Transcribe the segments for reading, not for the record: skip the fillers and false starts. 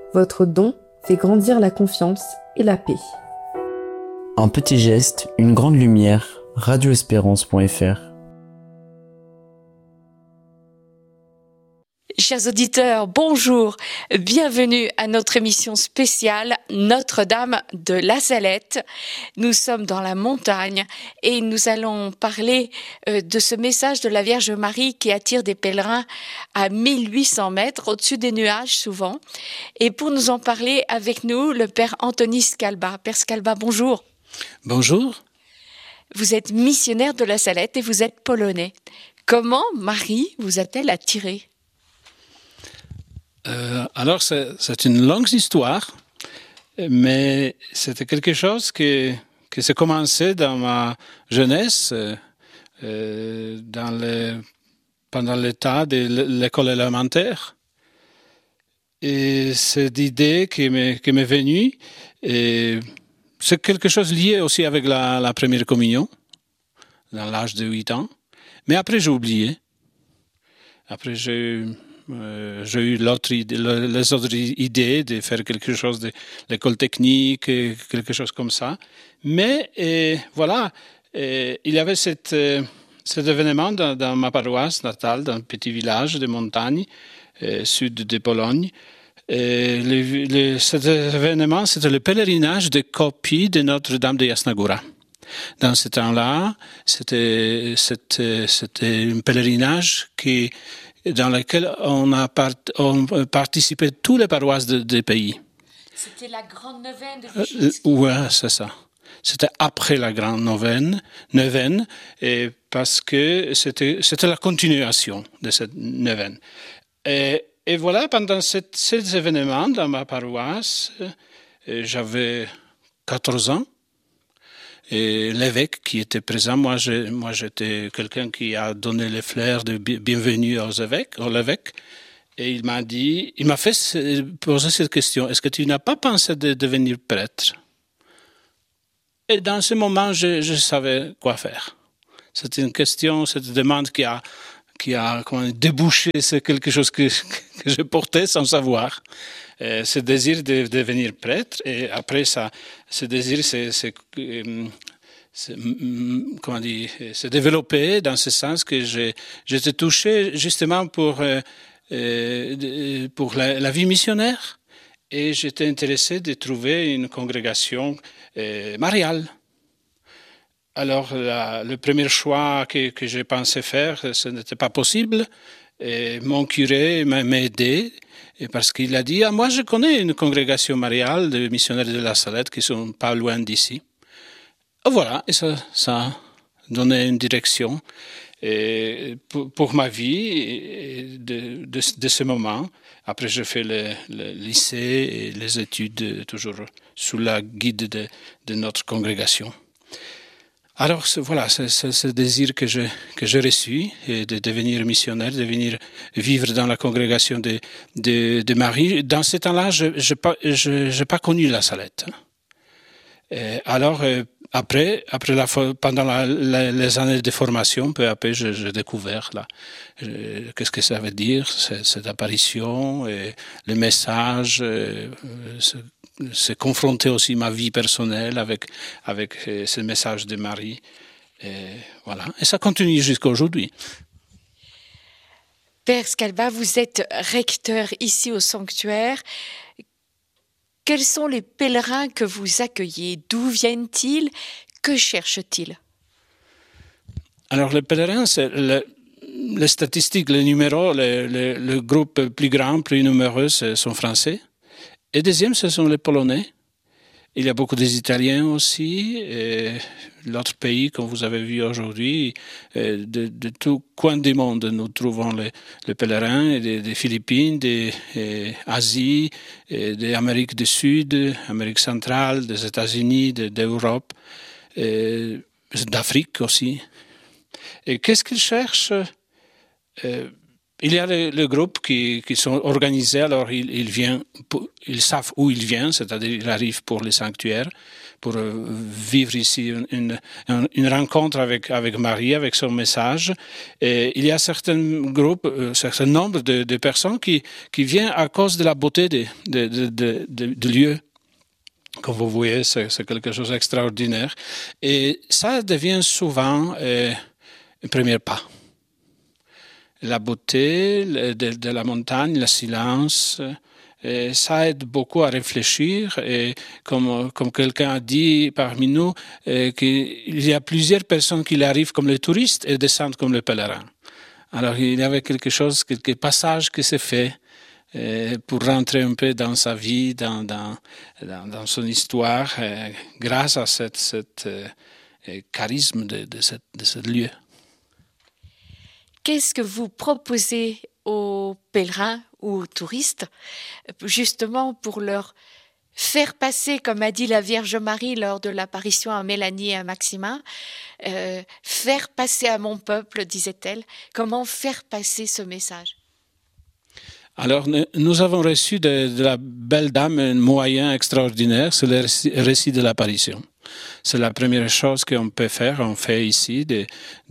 Votre don fait grandir la confiance et la paix. Un petit geste, une grande lumière. radioespérance.fr. Chers auditeurs, bonjour, bienvenue à notre émission spéciale Notre-Dame de la Salette. Nous sommes dans la montagne et nous allons parler de ce message de la Vierge Marie qui attire des pèlerins à 1800 mètres au-dessus des nuages souvent. Et pour nous en parler avec nous, le Père Anthony Scalba. Père Scalba, bonjour. Bonjour. Vous êtes missionnaire de la Salette et vous êtes polonais. Comment Marie vous a-t-elle attiré ? Alors, c'est une longue histoire, mais c'était quelque chose qui s'est commencé dans ma jeunesse, pendant l'état de l'école élémentaire. Et cette idée qui m'est venue, et c'est quelque chose lié aussi avec la première communion, dans l'âge de 8 ans. Mais après, j'ai oublié. Après, j'ai eu les autres idées de faire quelque chose de l'école technique, quelque chose comme ça. Mais voilà, il y avait cet événement dans ma paroisse natale, dans un petit village de montagne, sud de Pologne. Cet événement, c'était le pèlerinage de copies de Notre-Dame de Jasna Góra. Dans ce temps-là, c'était un pèlerinage dans lequel on participait toutes les paroisses des pays. C'était la grande neuvaine de Wyszynski. Oui, c'est ça. C'était après la grande neuvaine, et parce que c'était la continuation de cette neuvaine. Et voilà, pendant ces événements dans ma paroisse, j'avais 14 ans. Et l'évêque qui était présent, moi j'étais quelqu'un qui a donné les fleurs de bienvenue à l'évêque, et il m'a fait poser cette question: est-ce que tu n'as pas pensé de devenir prêtre? Et dans ce moment, je savais quoi faire. C'était une question, cette demande qui a débouché sur quelque chose que je portais sans savoir. Ce désir de devenir prêtre, et après ça, ce désir s'est développé dans ce sens que j'étais touché justement pour la vie missionnaire, et j'étais intéressé de trouver une congrégation mariale. Alors, le premier choix que j'ai pensé faire, ce n'était pas possible. Et mon curé m'a aidé, parce qu'il a dit: moi je connais une congrégation mariale de missionnaires de la Salette qui sont pas loin d'ici. Et voilà, et ça a donné une direction pour ma vie de ce moment. Après, j'ai fait le lycée et les études toujours sous la guide de notre congrégation. Alors voilà, c'est ce désir que j'ai reçu, de devenir missionnaire, de venir vivre dans la congrégation de Marie. Dans ce temps-là, j'ai pas connu la Salette. Alors pendant les années de formation, peu à peu, j'ai découvert qu'est-ce que ça veut dire, cette apparition, et le message. C'est confronter aussi ma vie personnelle avec ce message de Marie. Et voilà. Et ça continue jusqu'à aujourd'hui. Père Scalba, vous êtes recteur ici au sanctuaire. Quels sont les pèlerins que vous accueillez? D'où viennent-ils? Que cherchent-ils? Alors, les pèlerins, c'est les statistiques, les numéros, le groupe plus grand, plus numereux, sont français. Et deuxième, ce sont les Polonais. Il y a beaucoup des Italiens aussi. Et l'autre pays, comme vous avez vu aujourd'hui, de tout coin du monde, nous trouvons les pèlerins des Philippines, d'Asie, d'Amérique du Sud, Amérique centrale, des États-Unis, d'Europe, d'Afrique aussi. Et qu'est-ce qu'ils cherchent? Il y a les groupes qui sont organisés, alors ils savent où ils viennent, c'est-à-dire ils arrivent pour les sanctuaires, pour vivre ici une rencontre avec Marie, avec son message. Et il y a certains groupes, certain nombre de personnes qui viennent à cause de la beauté de lieu. Comme vous voyez, c'est quelque chose d'extraordinaire. Et ça devient souvent un premier pas. La beauté de la montagne, le silence, ça aide beaucoup à réfléchir. Et comme quelqu'un a dit parmi nous, qu'il y a plusieurs personnes qui arrivent comme les touristes et descendent comme les pèlerins. Alors il y avait quelques passages qui s'est fait pour rentrer un peu dans sa vie, dans son histoire, grâce à cette charisme de ce lieu. Qu'est-ce que vous proposez aux pèlerins ou aux touristes, justement pour leur faire passer, comme a dit la Vierge Marie lors de l'apparition à Mélanie et à Maximin, faire passer à mon peuple, disait-elle, comment faire passer ce message? Alors, nous avons reçu de la belle dame un moyen extraordinaire, c'est le récit de l'apparition. C'est la première chose qu'on peut faire, on fait ici, de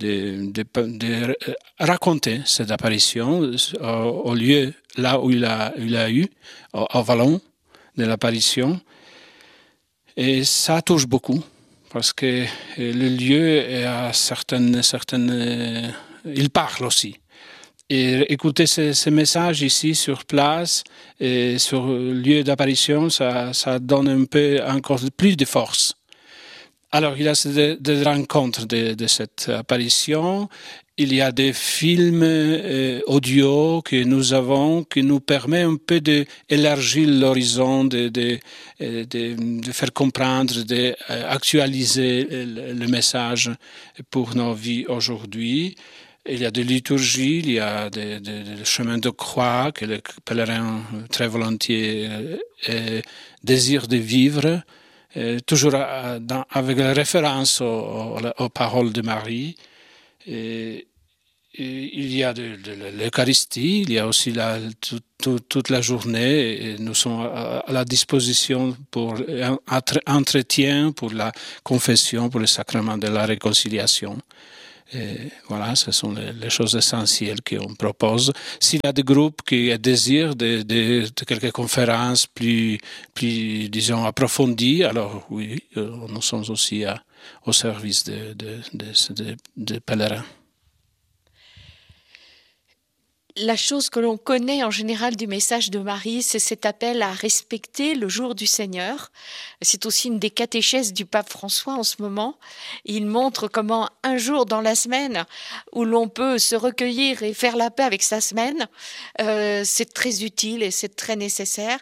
raconter cette apparition au lieu là où il a eu, au vallon de l'apparition. Et ça touche beaucoup, parce que le lieu a certaines il parle aussi. Et écouter ces messages ici sur place et sur le lieu d'apparition, ça donne un peu encore plus de force. Alors, il y a des rencontres de cette apparition. Il y a des films audio que nous avons qui nous permet un peu d'élargir l'horizon, de faire comprendre, d'actualiser le message pour nos vies aujourd'hui. Il y a des liturgies, il y a des chemins de croix que les pèlerins très volontiers désirent de vivre, toujours avec la référence aux paroles de Marie. Et il y a de l'Eucharistie, il y a aussi toute la journée, et nous sommes à la disposition pour un entretien, pour la confession, pour le sacrement de la réconciliation. Et voilà, ce sont les choses essentielles qu'on propose. S'il y a des groupes qui désirent de quelques conférences plus, disons, approfondies, alors oui, nous sommes aussi au service de pèlerins. La chose que l'on connaît en général du message de Marie, c'est cet appel à respecter le jour du Seigneur. C'est aussi une des catéchèses du pape François en ce moment. Il montre comment un jour dans la semaine où l'on peut se recueillir et faire la paix avec sa semaine, c'est très utile et c'est très nécessaire.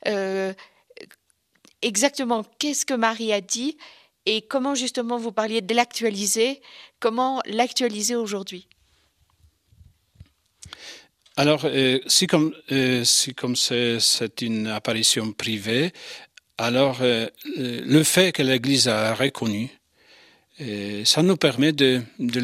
Exactement, qu'est-ce que Marie a dit et comment justement vous parliez de l'actualiser, comment l'actualiser aujourd'hui? Alors, si comme c'est une apparition privée, alors le fait que l'Église a reconnu, ça nous permet de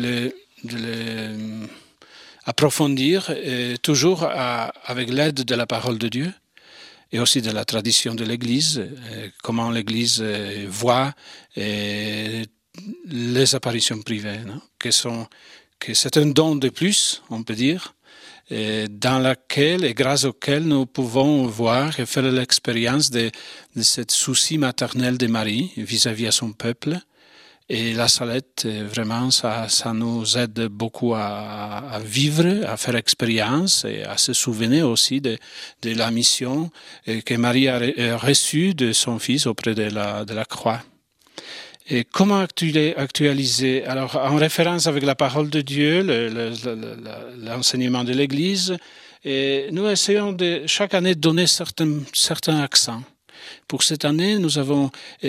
approfondir, toujours avec l'aide de la parole de Dieu et aussi de la tradition de l'Église, comment l'Église voit les apparitions privées, non? Que c'est un don de plus, on peut dire, dans laquelle et grâce auquel nous pouvons voir et faire l'expérience de ce souci maternel de Marie vis-à-vis à son peuple. Et la Salette, vraiment, ça nous aide beaucoup à vivre, à faire expérience et à se souvenir aussi de la mission que Marie a reçue de son Fils auprès de la croix. Et comment actualiser? Alors, en référence avec la parole de Dieu, l'enseignement de l'Église, et nous essayons chaque année de donner certains accents. Pour cette année, nous avons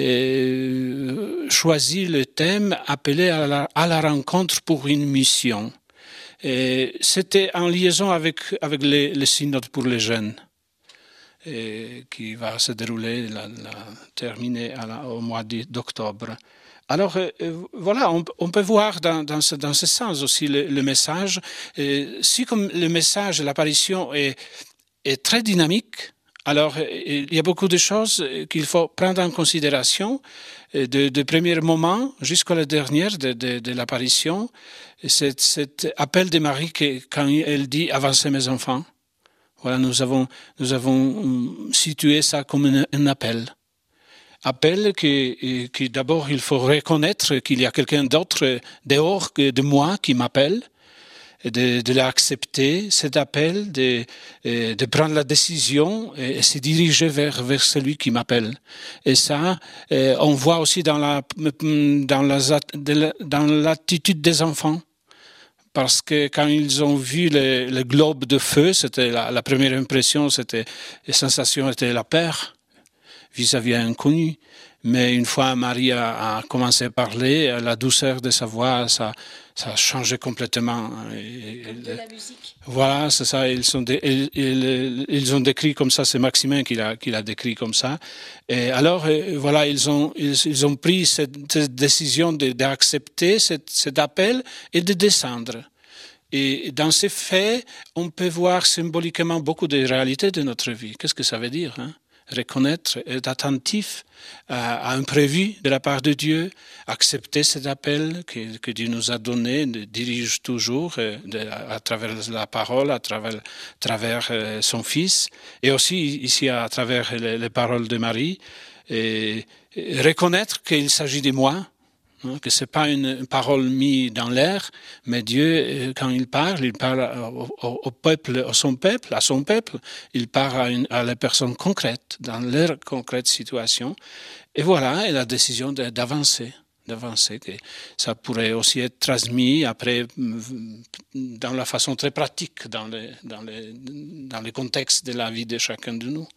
choisi le thème appelé à la rencontre pour une mission. Et c'était en liaison avec le synode pour les jeunes, qui va se dérouler, terminer au mois d'octobre. Alors voilà, on peut voir dans ce sens aussi le message. Si comme le message, l'apparition est très dynamique, alors il y a beaucoup de choses qu'il faut prendre en considération, de premier moment jusqu'à la dernière de l'apparition. Cet appel de Marie quand elle dit « Avancez mes enfants ». Voilà, nous avons situé ça comme un appel. Appel que d'abord il faut reconnaître qu'il y a quelqu'un d'autre dehors de moi qui m'appelle, de l'accepter, cet appel, de prendre la décision et se diriger vers celui qui m'appelle. Et ça, on voit aussi dans l'attitude des enfants. Parce que quand ils ont vu le globe de feu, c'était la première impression, la sensation était la peur vis-à-vis d'un inconnu. Mais une fois Marie a commencé à parler, la douceur de sa voix, ça a changé complètement. De la musique. Voilà, c'est ça. Ils ont décrit comme ça, c'est Maximin qui l'a décrit comme ça. Et alors, voilà, ils ont pris cette décision d'accepter cet appel et de descendre. Et dans ces faits, on peut voir symboliquement beaucoup de réalités de notre vie. Qu'est-ce que ça veut dire, hein? Reconnaître, être attentif à un prévu de la part de Dieu, accepter cet appel que Dieu nous a donné, dirige toujours à travers la parole, à travers son Fils, et aussi ici à travers les paroles de Marie, et reconnaître qu'il s'agit de moi, que ce n'est pas une parole mise dans l'air, mais Dieu, quand il parle au peuple, à son peuple, il parle à les personnes concrètes, dans leur concrète situation. Et voilà, et la décision d'avancer, que ça pourrait aussi être transmis après dans la façon très pratique, dans le contexte de la vie de chacun de nous.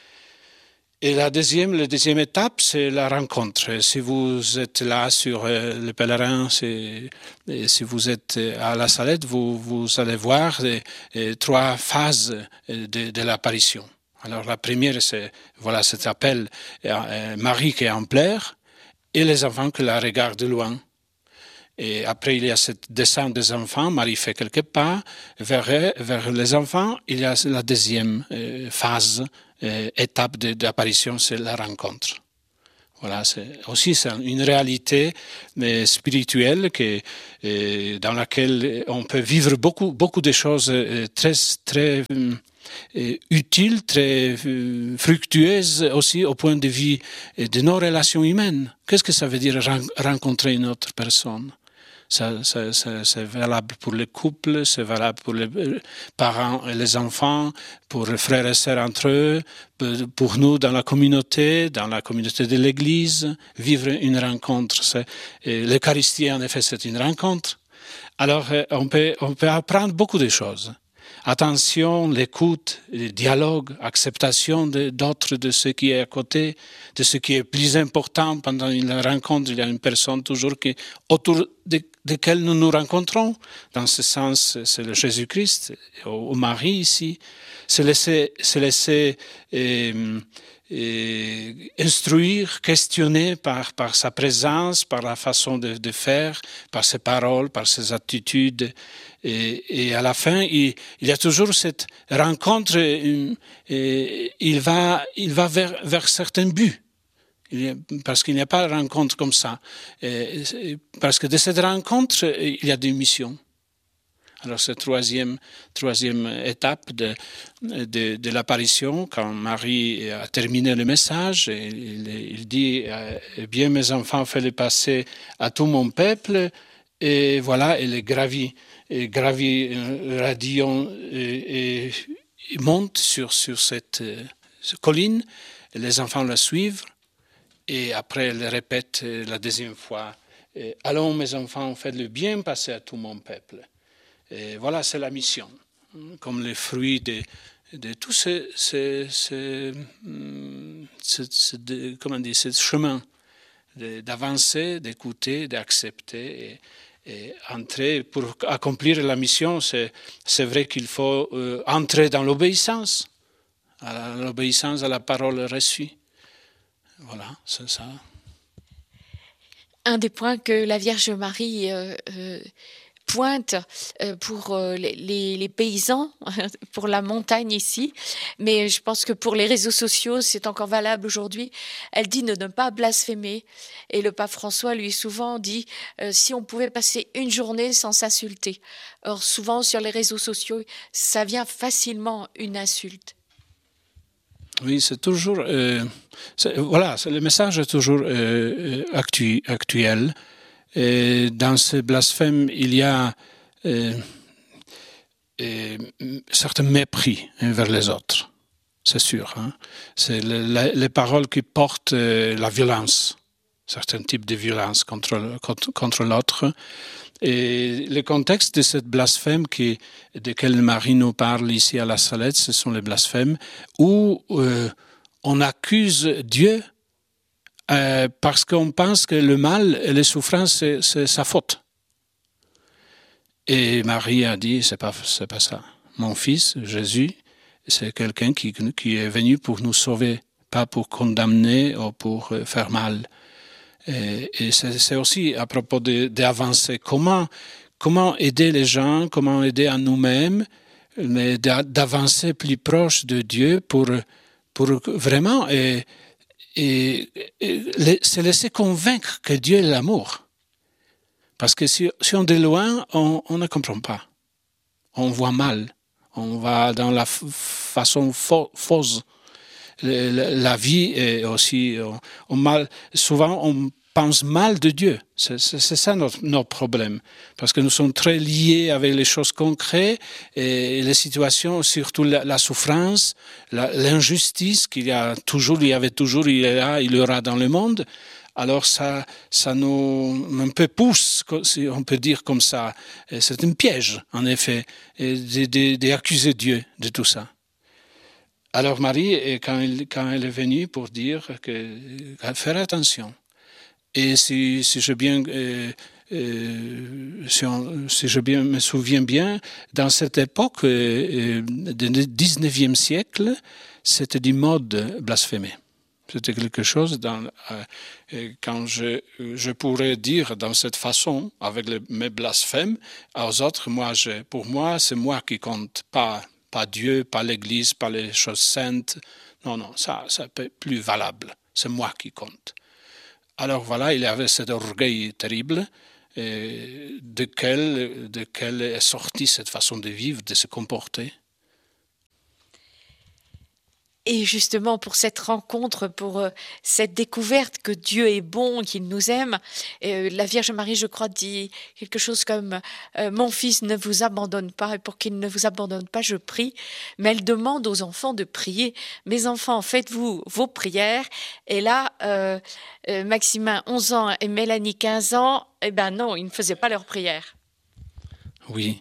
Et la deuxième étape, c'est la rencontre. Si vous êtes là sur le pèlerin, si vous êtes à la Salette, vous allez voir trois phases de l'apparition. Alors la première, c'est cet appel, Marie qui est en pleurs, et les enfants qui la regardent de loin. Et après, il y a cette descente des enfants. Marie fait quelques pas vers les enfants. Il y a la deuxième phase, étape d'apparition, c'est la rencontre. Voilà, c'est une réalité spirituelle dans laquelle on peut vivre beaucoup de choses très utiles, très fructueuses aussi au point de vue de nos relations humaines. Qu'est-ce que ça veut dire rencontrer une autre personne? C'est valable pour les couples, c'est valable pour les parents et les enfants, pour les frères et sœurs entre eux, pour nous dans la communauté de l'Église. Vivre une rencontre, l'Eucharistie en effet c'est une rencontre. Alors on peut apprendre beaucoup de choses. Attention, l'écoute, le dialogue, acceptation d'autres, de ce qui est à côté, de ce qui est plus important pendant une rencontre. Il y a une personne toujours autour de laquelle nous nous rencontrons. Dans ce sens, c'est le Jésus-Christ, au Marie ici. Se laisser instruire, questionner par sa présence, par la façon de faire, par ses paroles, par ses attitudes. Et à la fin, il y a toujours cette rencontre, il va vers certains buts. Parce qu'il n'y a pas de rencontre comme ça. Parce que de cette rencontre, il y a des missions. Alors, c'est troisième étape de l'apparition, quand Marie a terminé le message, il dit « Eh bien, mes enfants, faites-les passer à tout mon peuple », et voilà, elle est gravit radiant et monte sur cette colline, et les enfants la suivent, et après elle répète la deuxième fois « Allons, mes enfants, faites le bien passer à tout mon peuple ». Et voilà, c'est la mission, comme les fruits de tout ce chemin d'avancer, d'écouter, d'accepter et entrer. Pour accomplir la mission, c'est vrai qu'il faut entrer dans l'obéissance à la parole reçue. Voilà, c'est ça. Un des points que la Vierge Marie pointe pour les paysans, pour la montagne ici, mais je pense que pour les réseaux sociaux, c'est encore valable aujourd'hui. Elle dit de ne pas blasphémer. Et le pape François, lui, souvent dit si on pouvait passer une journée sans s'insulter. Or, souvent, sur les réseaux sociaux, ça vient facilement une insulte. Oui, c'est toujours... le message est toujours actuel. Et dans ce blasphème, il y a certain mépris vers les autres, c'est sûr. Hein? C'est les paroles qui portent la violence, certains types de violence contre l'autre. Et le contexte de cette blasphème desquels Marie nous parle ici à la Salette, ce sont les blasphèmes où on accuse Dieu parce qu'on pense que le mal et les souffrances, c'est sa faute. Et Marie a dit, c'est pas ça. Mon fils, Jésus, c'est quelqu'un qui est venu pour nous sauver, pas pour condamner ou pour faire mal. Et c'est aussi à propos d'avancer. Comment aider les gens, comment aider à nous-mêmes, mais d'avancer plus proche de Dieu pour vraiment se laisser convaincre que Dieu est l'amour. Parce que si on est de loin, on ne comprend pas. On voit mal. On va dans la façon fausse. La vie est aussi mal. Souvent, on pense mal de Dieu. C'est ça notre problème. Parce que nous sommes très liés avec les choses concrètes et les situations, surtout la souffrance, l'injustice qu'il y avait toujours, il y aura dans le monde. Alors ça nous un peu pousse, si on peut dire comme ça. C'est un piège, en effet, d'accuser Dieu de tout ça. Alors Marie, quand elle est venue pour dire faire attention. Et si je me souviens bien, dans cette époque du 19e siècle, c'était du mode blasphémer. C'était quelque chose quand je pourrais dire dans cette façon, avec mes blasphèmes, aux autres, pour moi, c'est moi qui compte, pas Dieu, pas l'Église, pas les choses saintes. Non, ça peut plus valable. C'est moi qui compte. Alors voilà, il y avait cet orgueil terrible de quel est sortie cette façon de vivre, de se comporter. Et justement, pour cette rencontre, pour cette découverte que Dieu est bon, qu'il nous aime, la Vierge Marie, je crois, dit quelque chose comme « Mon fils ne vous abandonne pas, et pour qu'il ne vous abandonne pas, je prie ». Mais elle demande aux enfants de prier. « Mes enfants, faites-vous vos prières ». Et là, Maximin, 11 ans, et Mélanie, 15 ans, eh ben non, ils ne faisaient pas leurs prières. Oui,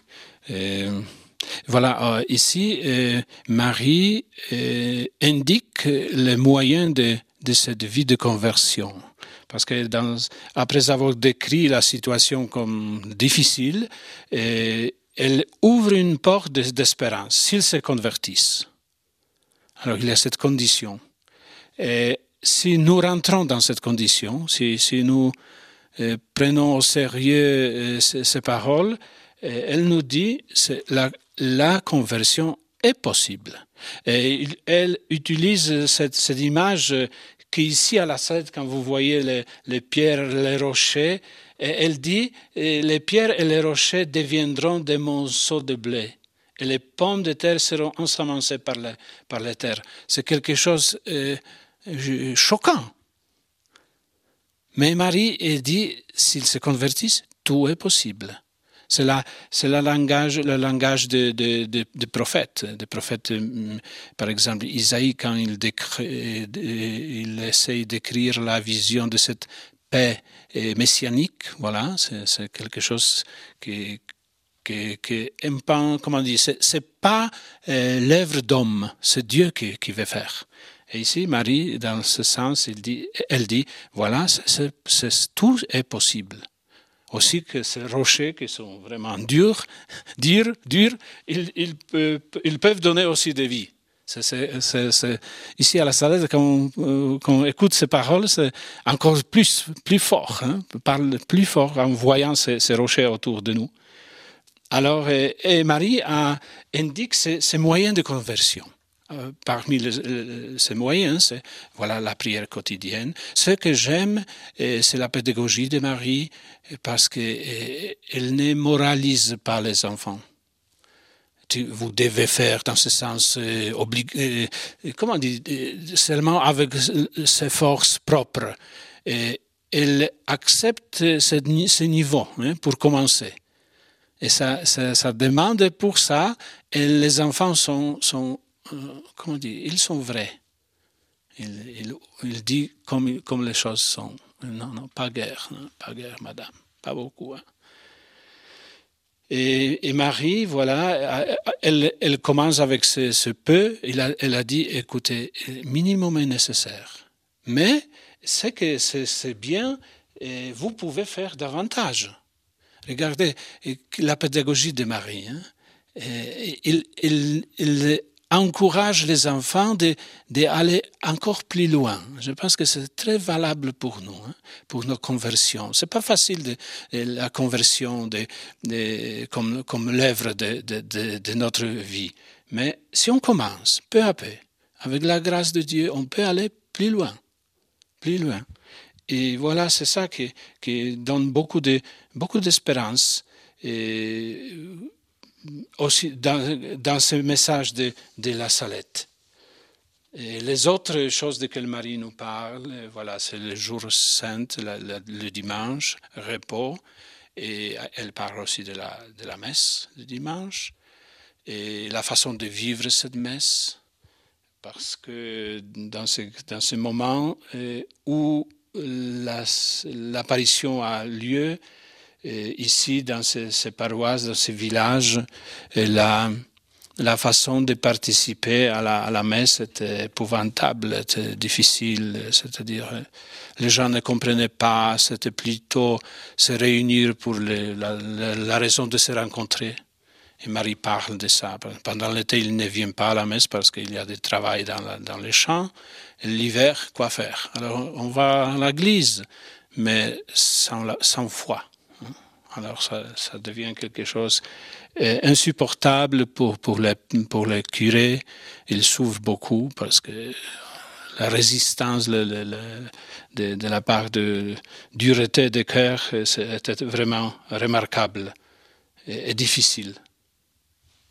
voilà, ici, Marie indique les moyens de cette vie de conversion. Parce que après avoir décrit la situation comme difficile, elle ouvre une porte d'espérance s'ils se convertissent. Alors il y a cette condition. Et si nous rentrons dans cette condition, si nous prenons au sérieux ces paroles, elle nous dit que la conversion est possible. Et elle utilise cette image qu'ici à la Salette, quand vous voyez les pierres, les rochers, elle dit les pierres et les rochers deviendront des monceaux de blé. Et les pommes de terre seront ensemencées par les terres. C'est quelque chose choquant. Mais Marie dit, s'ils se convertissent, tout est possible. C'est le langage des prophètes. Des prophètes, par exemple, Isaïe, quand il essaye d'écrire la vision de cette paix messianique, voilà, c'est quelque chose qui comment dire, c'est pas l'œuvre d'homme, c'est Dieu qui veut faire. Et ici, Marie, dans ce sens, elle dit, voilà, tout est possible. Aussi que ces rochers qui sont vraiment durs, ils peuvent donner aussi de vie. Ici à la Salette, quand on écoute ces paroles, c'est encore plus fort. On parle plus fort en voyant ces rochers autour de nous. Alors, et Marie indique ces moyens de conversion. Parmi ces moyens, c'est la prière quotidienne. Ce que j'aime, c'est la pédagogie de Marie, parce qu'elle ne moralise pas les enfants. Vous devez faire dans ce sens comment on dit, seulement avec ses forces propres. Et elle accepte ce niveau pour commencer. Et ça demande pour ça, et les enfants sont comment dire, ils sont vrais. Il dit comme les choses sont. Non, pas guère, madame, pas beaucoup. Et Marie, elle commence avec ce peu. Elle a dit, écoutez, minimum est nécessaire. Mais c'est bien, et vous pouvez faire davantage. Regardez la pédagogie de Marie. Il encourage les enfants d'aller encore plus loin. Je pense que c'est très valable pour nous, pour nos conversions. C'est pas facile la conversion comme l'œuvre de notre vie. Mais si on commence peu à peu, avec la grâce de Dieu, on peut aller plus loin. Plus loin. Et voilà, c'est ça qui donne beaucoup d'espérance. Et aussi dans ce message de la Salette. Et les autres choses desquelles Marie nous parle, c'est le jour saint, le dimanche, repos, et elle parle aussi de la messe du dimanche, et la façon de vivre cette messe, parce que dans ce moment où l'apparition a lieu, ici, dans ces paroisses, dans ces villages, la façon de participer à la messe était épouvantable, était difficile. C'est-à-dire, les gens ne comprenaient pas, c'était plutôt se réunir pour la raison de se rencontrer. Et Marie parle de ça. Pendant l'été, ils ne viennent pas à la messe parce qu'il y a du travail dans les champs. Et l'hiver, quoi faire? Alors, on va à l'église, mais sans foi. Alors ça devient quelque chose insupportable pour les curés. Ils souffrent beaucoup parce que la résistance de la part de dureté de cœur était vraiment remarquable et difficile.